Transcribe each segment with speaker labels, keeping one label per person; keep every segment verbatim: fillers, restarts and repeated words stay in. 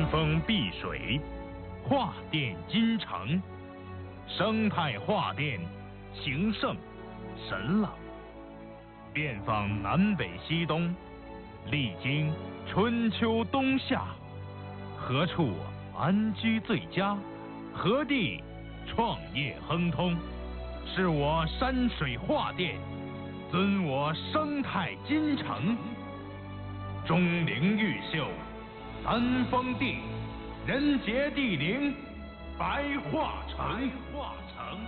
Speaker 1: 峰碧水，画殿金城，生态画殿，情圣神朗。遍访南北西东，历经春秋冬夏，何处安居最佳？何地创业亨通？是我山水画殿，尊我生态金城。钟灵毓秀，三峰地，人杰地灵，白桦城。白桦城。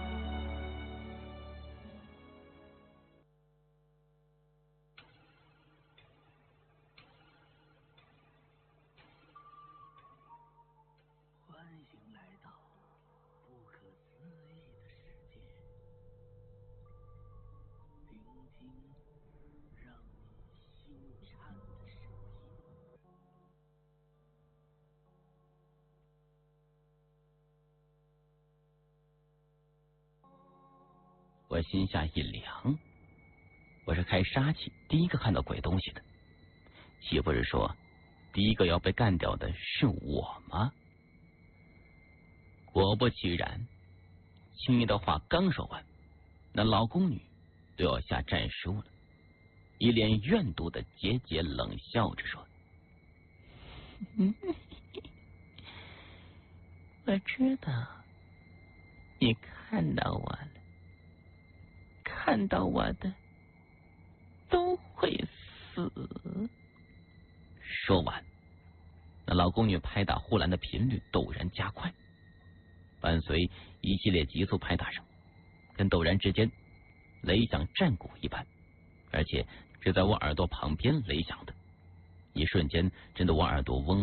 Speaker 2: 欢迎来到不可思议的世界，聆听让你心颤的声音。
Speaker 3: 我心下一凉，我是开杀气第一个看到鬼东西的。岂不是说第一个要被干掉的是我吗？果不其然，青衣的话刚说完，那老宫女对我下战书了，一脸怨毒的桀桀冷笑着说：“我知道你看到我了，看到我的都会死。”说完，那老宫女拍打护栏的频率陡然加快，伴随一系列急速拍打声，跟陡然之间雷响战鼓一般，而且是在我耳朵旁边雷响的，一瞬间震得我耳朵嗡。